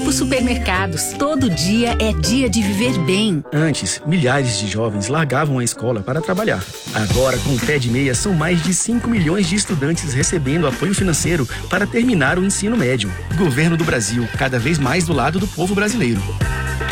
Grupo Supermercados. Todo dia é dia de viver bem. Antes, milhares de jovens largavam a escola para trabalhar. Agora, com o Pé de Meia, são mais de 5 milhões de estudantes recebendo apoio financeiro para terminar o ensino médio. Governo do Brasil, cada vez mais do lado do povo brasileiro.